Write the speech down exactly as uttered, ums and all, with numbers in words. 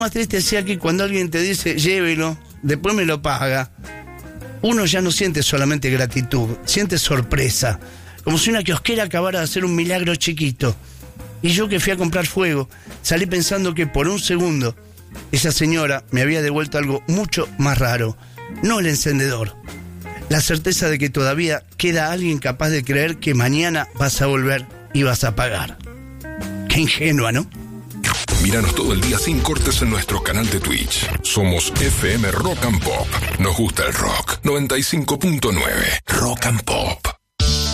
más triste decía que cuando alguien te dice, llévelo, después me lo paga, uno ya no siente solamente gratitud, siente sorpresa, como si una kiosquera acabara de hacer un milagro chiquito. Y yo que fui a comprar fuego, salí pensando que por un segundo esa señora me había devuelto algo mucho más raro, no el encendedor, la certeza de que todavía queda alguien capaz de creer que mañana vas a volver y vas a pagar. Qué ingenua, ¿no? Míranos todo el día sin cortes en nuestro canal de Twitch. Somos F M Rock and Pop. Nos gusta el rock. noventa y cinco punto nueve Rock and Pop.